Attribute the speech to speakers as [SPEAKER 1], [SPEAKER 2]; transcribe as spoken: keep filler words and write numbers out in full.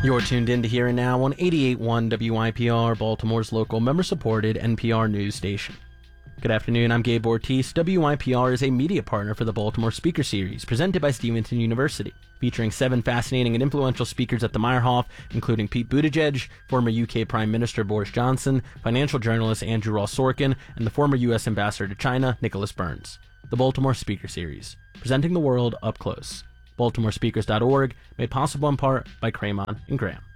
[SPEAKER 1] You're tuned in to Here and Now on eighty-eight point one W I P R, Baltimore's local member-supported N P R news station. Good afternoon, I'm Gabe Ortiz. W I P R is a media partner for the Baltimore Speaker Series, presented by Stevenson University, featuring seven fascinating and influential speakers at the Meyerhoff, including Pete Buttigieg, former U K Prime Minister Boris Johnson, financial journalist Andrew Ross Sorkin, and the former U S Ambassador to China, Nicholas Burns. The Baltimore Speaker Series, presenting the world up close. baltimore speakers dot org, made possible in part by Craymon and Graham.